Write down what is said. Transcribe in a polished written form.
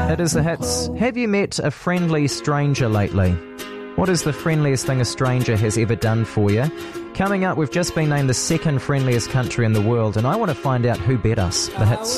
It is the hits. Have you met a friendly stranger lately? What is the friendliest thing a stranger has ever done for you? Coming up, we've just been named the second friendliest country in the world, and I want to find out who bet us. The hits.